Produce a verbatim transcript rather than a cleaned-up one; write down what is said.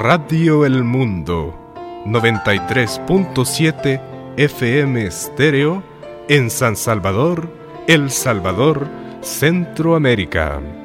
Radio El Mundo, noventa y tres punto siete F M estéreo en San Salvador, El Salvador, Centroamérica.